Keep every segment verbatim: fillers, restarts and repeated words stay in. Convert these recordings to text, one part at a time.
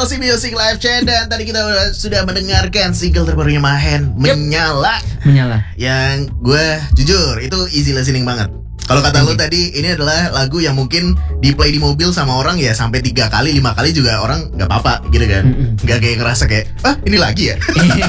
L C Music Live Chat. Dan tadi kita sudah mendengarkan single terbarunya Mahen, yep. Menyala. Menyala. Yang gue jujur itu easy listening banget. Kalau kata lu tadi, ini adalah lagu yang mungkin di play di mobil sama orang ya sampai tiga kali, lima kali juga orang nggak apa-apa gitu kan. Nggak kayak ngerasa kayak, ah ini lagi ya.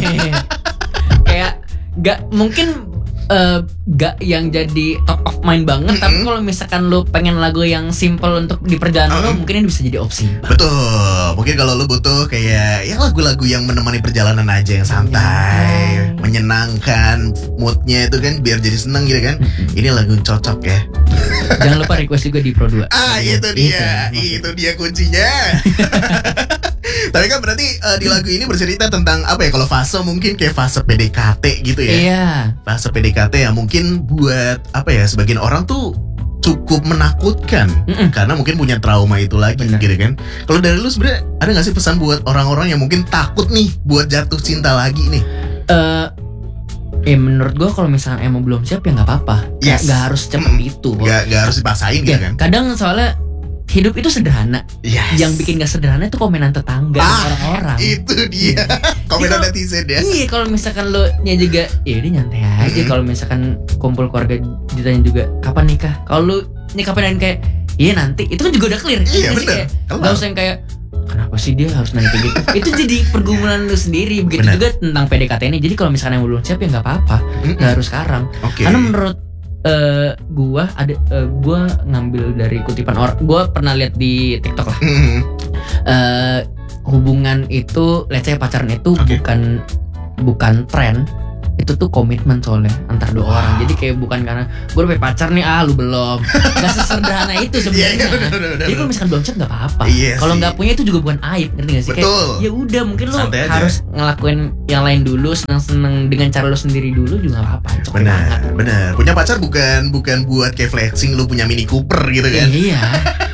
Kayak nggak mungkin uh, gak yang jadi top of mind banget, mm-hmm. tapi kalau misalkan lu pengen lagu yang simple untuk di perjalanan uh-huh. lu, mungkin ini bisa jadi opsi. Betul. Mungkin kalau lu butuh kayak ya lagu-lagu yang menemani perjalanan aja yang santai, yeah. menyenangkan, moodnya itu kan biar jadi seneng gitu kan. Mm-hmm. Ini lagu yang cocok ya. Jangan lupa request juga di Pro dua. Ah, itu dia. Itu, itu dia kuncinya. Tapi kan berarti uh, di lagu ini bercerita tentang apa ya? Kalau fase mungkin kayak fase P D K T gitu ya. Iya. Fase P D K T ya mungkin buat apa ya? Sebagian orang tuh cukup menakutkan. Mm-mm. Karena mungkin punya trauma itu lagi. Bener. Gitu kan. Kalau dari lu sebenarnya ada nggak sih pesan buat orang-orang yang mungkin takut nih buat jatuh cinta lagi nih? Eh uh, Eh menurut gue kalau misalnya emang belum siap ya nggak apa-apa. Yes. Gak harus cepet mm. itu. Gak, gak harus dipaksain gitu ya, kan. Kadang soalnya hidup itu sederhana. Yes. Yang bikin gak sederhana itu komenan tetangga ah, orang-orang. Itu dia. Komenan netizen ya. Iya, kalau misalkan lo nya juga ya udah nyantai aja. Mm-hmm. Kalau misalkan kumpul keluarga ditanya juga kapan nikah. Kalau lu nih kapan kayak iya nanti, itu kan juga udah clear. Iya benar. Gak usah yang kayak kenapa sih dia harus nanya kayak gitu. Itu jadi pergumulan lu sendiri. Begitu bener. Juga tentang P D K T ini. Jadi kalau misalkan yang belum siap ya nggak apa-apa. Mm-mm. Gak harus sekarang. Okay. Karena menurut Uh, gua ada uh, gua ngambil dari kutipan orang, gua pernah lihat di TikTok lah. Mm-hmm. uh, hubungan itu, let's say pacaran itu okay. bukan bukan tren, itu tuh komitmen soalnya antar dua wow. orang. Jadi kayak bukan karena gue udah pacar nih, ah lu belum. Gak sesederhana itu sebenarnya. Yeah, yeah, jadi kalau misalkan belum chat nggak apa-apa. Yeah, kalau nggak punya itu juga bukan aib, ngerti gak sih? Betul. Kayak ya udah mungkin lu harus ngelakuin yang lain dulu, seneng-seneng dengan cara lu sendiri dulu juga nggak apa-apa. Benar, benar. Punya pacar bukan bukan buat kayak flexing lu punya Mini Cooper gitu kan? Iya.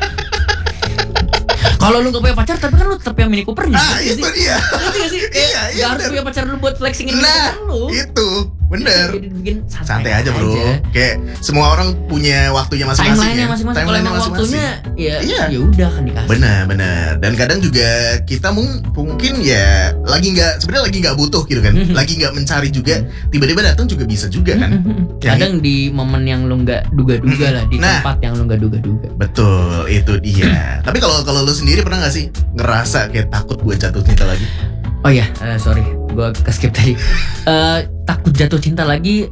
Kalau lu gak punya pacar, tapi kan lu tetap yang Mini Cooper nih. Ah, itu sih? dia. Ngerti gak sih? Iya, iya. Gak harus punya pacar lu buat flexingin nah, lu. Itu, bener. Jadi bikin santai, santai aja, bro. Aja. Kayak semua orang punya waktunya masing-masing. Timeline-nya ya? masing-masing. Kalau emang waktunya, ya, iya. ya udah kan dikasih. Bener, bener. Dan kadang juga kita mung- mungkin ya lagi nggak, sebenarnya lagi nggak butuh gitu kan, lagi nggak mencari juga, tiba-tiba datang juga bisa juga kan. Kadang di momen yang lu nggak duga-duga lah, di nah, tempat yang lu nggak duga-duga. Betul, itu dia. Tapi kalau kalau lu sendiri pernah nggak sih ngerasa kayak takut buat jatuh cinta lagi? Oh ya, uh, sorry, gue keskip tadi. Uh, takut jatuh cinta lagi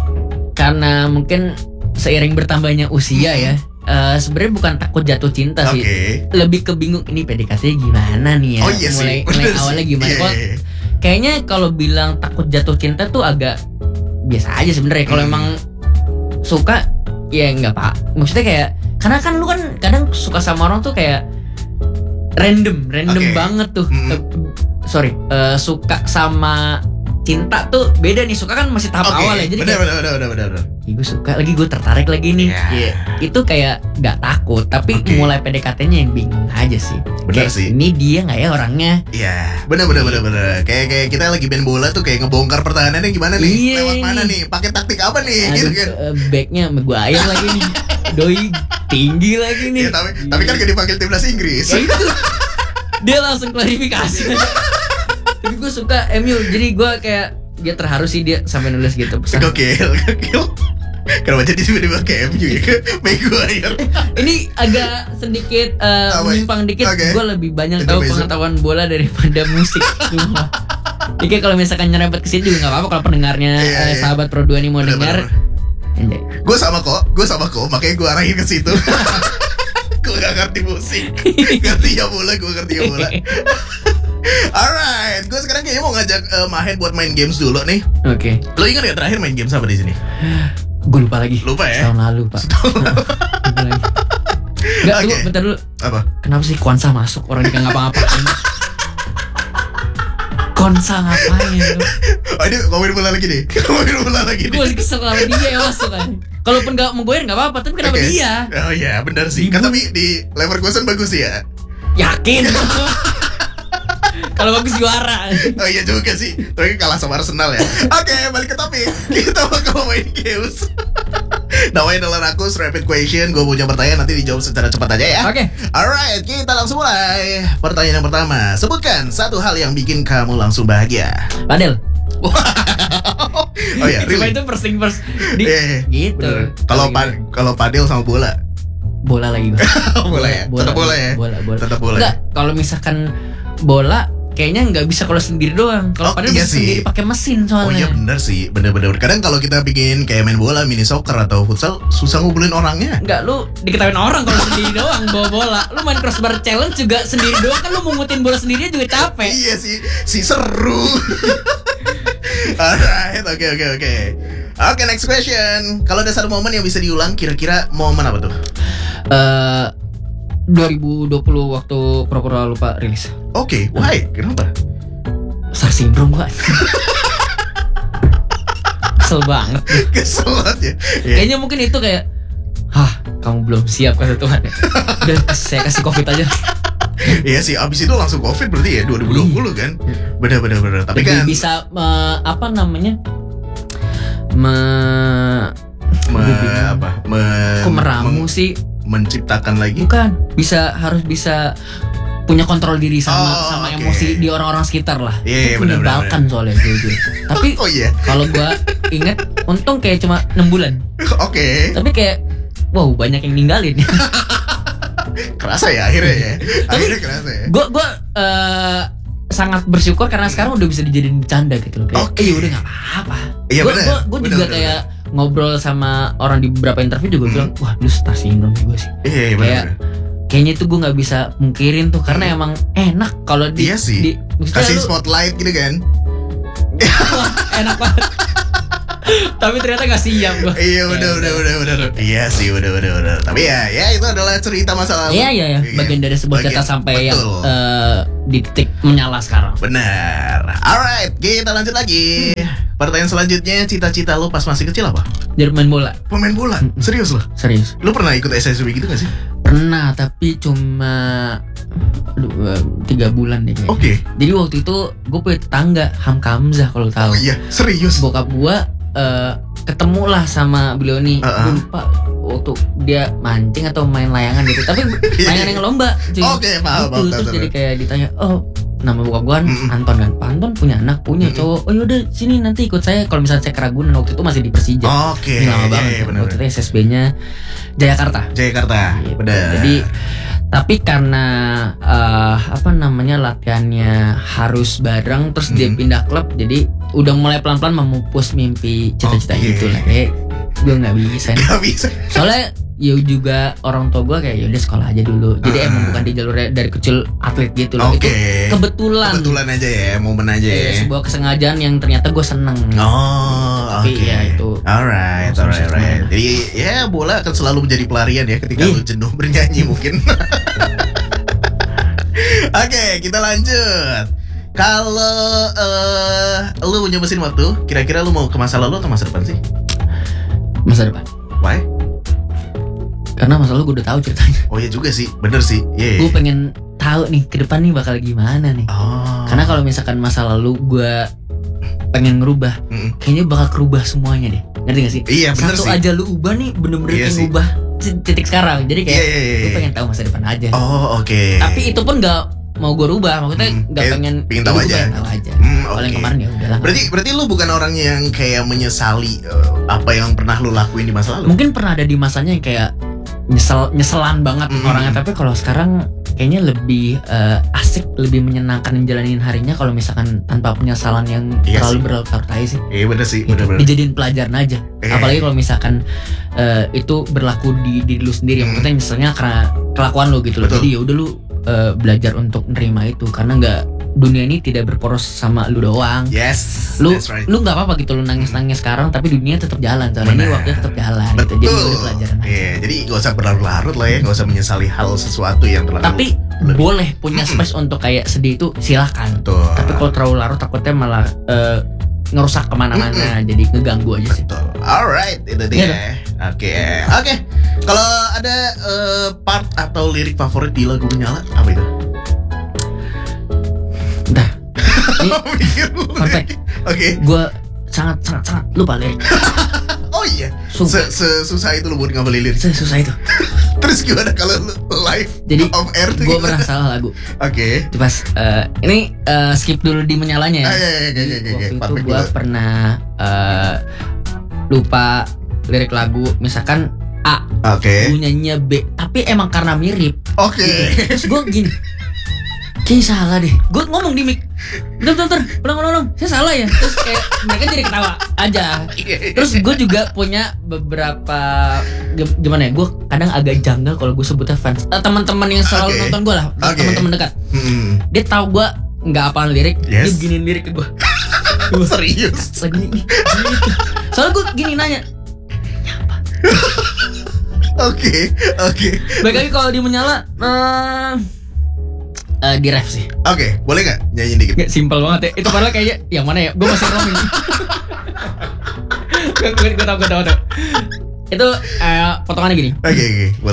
karena mungkin seiring bertambahnya usia ya. Uh, Sebenarnya bukan takut jatuh cinta sih, okay. lebih ke bingung ini P D K T gimana nih ya. Oh, iya mulai sih. mulai awalnya gimana? Yeah. Kok, kayaknya kalau bilang takut jatuh cinta tuh agak biasa aja sebenarnya. Kalau hmm. emang suka ya nggak pak. Maksudnya kayak karena kan lu kan kadang suka sama orang tuh kayak random, random okay. banget tuh. Mm. Uh, sorry, uh, suka sama cinta tuh beda nih. Suka kan masih tahap okay. awal ya. Jadi bener, kayak, bener, bener, bener, bener. gue suka lagi, gue tertarik lagi nih. Yeah. Yeah. Itu kayak gak takut, tapi okay. mulai P D K T-nya yang bingung aja sih. Bener kayak, sih. Ini dia nggak ya orangnya? Iya, yeah. bener, bener, bener, bener. Kayak kayak kita lagi main bola tuh kayak ngebongkar pertahanannya gimana nih? Yeah. Lewat mana nih? Pakai taktik apa nih? Aduh, gitu kan? Uh, backnya Maguire lagi nih. Doi tinggi lagi nih. Ya, tapi, tapi kan gak dipanggil timnas Inggris. Ya itu. Dia langsung klarifikasi. Tapi gue suka M U, jadi gue kayak dia terharu sih dia sampai nulis gitu pesan. Gokil, gokil. Kenapa jadi tiba-tiba kayak M U ya? Maguire. Ini agak sedikit uh, menyimpang dikit. Okay. Gue lebih banyak tahu pengetahuan bola daripada musik. Cuma. Jadi kalau misalkan nyerempet ke sini juga nggak apa-apa kalau pendengarnya yeah, uh, sahabat Pro dua nih mau dengar. Gue sama kok, gue sama kok, makanya gue arahin ke situ. Gue gak ngerti musik, ngerti ya bola, gue ngerti ya bola. Alright, gue sekarang kayaknya mau ngajak uh, Mahen buat main games dulu nih. Oke. Okay. Lo ingat ya terakhir main games apa di sini? Gue lupa lagi. Lupa ya? Tahun lalu pak. Tahun lalu. Lupa lagi. Enggak, okay. Tunggu, bentar dulu. Apa? Kenapa sih Kwansa masuk orang yang ngapa-ngapain? Konsa ngapain lu? Oh ini ngomongin bola lagi nih. Ngomongin bola lagi nih. Gue masih kesel kalau dia yang masuk kan. Kalaupun gak Maguire gak apa-apa, tapi kenapa okay. dia? Oh iya benar sih. Kan tapi di Leverkusen bagus ya. Yakin? Kalau bagus juara. Oh iya juga sih. Tapi kalah sama Arsenal ya. Oke, okay, balik ke topik. Kita bakal main games. Namanya adalah Rakus Rapid Question. Gue punya pertanyaan, nanti dijawab secara cepat aja ya. Oke. Okay. Alright, kita langsung mulai. Pertanyaan yang pertama, sebutkan satu hal yang bikin kamu langsung bahagia. Padel. Oh ya, really? Itu first thing first. Di, yeah, gitu. Kalau pa kalau padel sama bola. Bola lagi gue. bola ya. Bola, Tetap bola ya. Bola, bola. Tetap bola. Enggak, kalau misalkan bola kayaknya nggak bisa kalau sendiri doang. Kalau oh, padel iya bisa sendiri pakai mesin soalnya. Oh iya benar sih, benar-benar. Kadang kalau kita bikin kayak main bola, mini soccer atau futsal, susah ngumpulin orangnya. Enggak, lu diketawain orang kalau sendiri doang bawa bola. Lu main crossbar challenge juga sendiri doang kan, lu mungutin bola sendiri juga capek. Iya sih, si seru. Alright, oke oke oke. Oke, next question. Kalau ada satu momen yang bisa diulang, kira-kira momen apa tuh? Eh uh, dua ribu dua puluh waktu pura-pura lupa rilis. Oke, okay, why? Kenapa? Star syndrome gua. Kesel banget. Kesel banget ya. Yeah. Kayaknya mungkin itu kayak, hah, kamu belum siap kata Tuhan ya. Udah saya kasih covid aja. Iya sih, abis itu langsung covid berarti ya dua ribu dua puluh kan. Bener-bener bener. Tapi lebih kan bisa uh, apa namanya? Me, me apa? Me, kok meramu men, sih? Menciptakan lagi? Bukan, bisa harus bisa punya kontrol diri sama oh, sama okay. emosi di orang-orang sekitar lah. Yeah, itu menyebalkan soalnya jujur. Tapi oh, yeah. kalau gua inget, untung kayak cuma enam bulan. Oke. Okay. Tapi kayak wow, banyak yang ninggalin. Kerasa ya akhirnya ya. Akhirnya kerasa ya. Gua gua uh, sangat bersyukur karena sekarang udah bisa dijadiin bercanda gitu loh. Kayak, okay. eh udah nggak apa-apa. Iya Gua, bener. gua, gua bener, juga bener, kayak bener. ngobrol sama orang di beberapa interview juga hmm. bilang, wah lu star syndrome gue sih. Iya, iya bener. Kayak, kayaknya itu gue nggak bisa mungkirin tuh karena hmm. emang enak kalau di, iya sih. di kasih lu, spotlight gitu kan. wah, enak banget. Tapi ternyata gak siap gue. Iya udah udah udah udah. Iya sih udah udah udah. Tapi ya ya itu adalah cerita masa lalu. Iya iya ya. Bagian dari sebuah cerita sampai betul. yang uh, di titik menyala sekarang. Benar. Alright, kita lanjut lagi. Pertanyaan selanjutnya, cita-cita lo pas masih kecil apa? Jadi main bola. Pemain bola? Serius lo? Serius. Lo pernah ikut S S B gitu gak sih? Pernah, tapi cuma aduh, tiga bulan deh kayaknya. Oke. Okay. Jadi waktu itu gue punya tetangga Hamka Hamzah kalau tahu. Oh iya, serius. Bokap gue uh, ketemu lah sama beliau nih. Uh-uh. Gue lupa waktu dia mancing atau main layangan gitu. Tapi layangan yang lomba. Oke, okay, paham. Gitu. Terus jadi kayak ditanya, oh nama bokap gue kan mm-mm. Anton kan. Pak Anton punya anak, punya mm-mm. cowok. Oh yaudah sini nanti ikut saya. Kalau misalnya saya ke Ragunan waktu itu masih di Persija. Oke. Okay. Ini lama banget. Yeah, kan. Waktu itu S S B-nya Jayakarta. Jayakarta. Gitu. Benar. Jadi tapi karena uh, apa namanya latihannya harus bareng, terus mm-hmm. dia pindah klub, jadi udah mulai pelan-pelan memupus mimpi cita-cita okay. gitu lah. Kayak gue nggak bisa. Nggak bisa. Soalnya ya juga orang tua gue kayak ya udah sekolah aja dulu. Jadi uh. emang bukan di jalur dari kecil atlet gitu loh. Okay. Itu kebetulan. Kebetulan aja ya, momen aja ya. ya. Sebuah kesengajaan yang ternyata gue seneng. Oh, tapi okay. ya itu. Alright, alright, alright. Jadi ya bola akan selalu menjadi pelarian ya ketika lu jenuh bernyanyi mungkin. Oke, okay, kita lanjut. Kalau uh, lu punya mesin waktu, kira-kira lu mau ke masa lalu atau masa depan sih? Masa depan. Why? Karena masa lalu gue udah tahu ceritanya. Oh iya juga sih, bener sih. Yeah. Gue pengen tahu nih ke depan nih bakal gimana nih. Oh. Karena kalau misalkan masa lalu gue pengen ngerubah, mm-mm. kayaknya bakal kerubah semuanya deh. Ngerti gak sih? Iya bener satu sih. aja lu ubah nih bener-bener iya kayak ngubah titik sekarang. Jadi kayak yeah, yeah, yeah. gue pengen tahu masa depan aja. Oh oke. Okay. Tapi itu pun gak mau gue rubah, maksudnya hmm, gak pengen pengen tahu aja. Pengen tahu aja. Hmm, Kalau okay. yang kemarin ya udahlah. Berarti berarti lu bukan orang yang kayak menyesali uh, apa yang pernah lu lakuin di masa lalu? Mungkin pernah ada di masanya yang kayak nyesel nyeselan banget mm-hmm. orangnya, tapi kalau sekarang kayaknya lebih uh, asik, lebih menyenangkan menjalanin harinya kalau misalkan tanpa penyesalan yang iya terlalu berlarut-larut aja sih. Iya bener sih, gitu. bener-bener. Dijadiin pelajaran aja. Eh. Apalagi kalau misalkan uh, itu berlaku di diri lu sendiri, mm. maksudnya nyeselnya karena kelakuan lu gitu loh. Jadi ya udah lu uh, belajar untuk nerima itu karena nggak, dunia ini tidak berporos sama lu doang. Yes. Lu right. lu nggak apa-apa gitu lu nangis-nangis sekarang, tapi dunia tetap jalan. Soalnya ini waktunya tetap jalan. Betul. Gitu. Jadi udah pelajaran aja. Yeah, jadi gak usah berlarut-larut lah ya, gak usah menyesali hal sesuatu yang terlalu. Tapi lebih. Boleh punya space untuk kayak sedih itu silakan. Betul. Tapi kalau terlalu larut takutnya malah uh, ngerusak kemana-mana, mm-hmm. jadi ngeganggu aja sih. Betul. Alright, itu dia. Oke, oke. Okay. Kalau ada uh, part atau lirik favorit di lagu Menyala, apa itu? Entah. Ini perfect. Oke. Gue sangat sangat sangat lupa lirik. Oh iya. Se- Sesusah itu lo buat ngapalin lirik. Sesusah itu. Terus gimana kalau lu live Jadi off air tuh? gue gimana? pernah salah lagu. Oke. Okay. Pas uh, ini uh, skip dulu di menyalanya ya. Ah, iya, iya, iya, iya, iya. Waktu itu Perfect gue banget. pernah uh, lupa lirik lagu, misalkan A, Oke. gue nyanyinya B, tapi emang karena mirip. Oke. Terus gue gini, kayaknya salah deh. Gue ngomong di mic, bentar, bentar, bentar, ulang, ulang, ulang, saya salah ya. Terus kayak mereka jadi ketawa aja. Terus gue juga punya beberapa ge- gimana ya? Gue kadang agak janggal kalau gue sebutnya fans. Eh, teman-teman yang selalu Oke. nonton gue lah, Oke. teman-teman dekat. Hmm. Dia tahu gue nggak apaan lirik, Yes. dia giniin lirik ke gue. Serius. Lagi nih, gitu. Soalnya gue gini nanya. Oke, oke. Baik lagi kalau di menyala, eh uh, di ref sih. Oke, boleh nggak nyanyi dikit? Gak simpel banget ya. Itu padahal kayaknya yang mana ya? Gue masih wrong ini. Gue gue tau gue tau tau. Itu uh, potongannya gini. Oke, oke.